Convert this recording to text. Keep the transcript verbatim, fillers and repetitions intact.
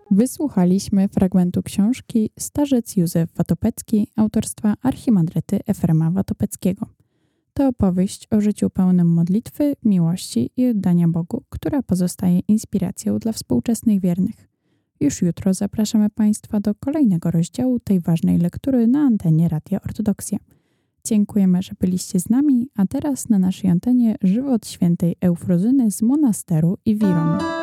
Wysłuchaliśmy fragmentu książki Starzec Józef Watopecki autorstwa archimandryty Efrema Watopeckiego. To opowieść o życiu pełnym modlitwy, miłości i oddania Bogu, która pozostaje inspiracją dla współczesnych wiernych. Już jutro zapraszamy Państwa do kolejnego rozdziału tej ważnej lektury na antenie Radia Ortodoksja. Dziękujemy, że byliście z nami, a teraz na naszej antenie żywot świętej Eufrozyny z monasteru Iwiron.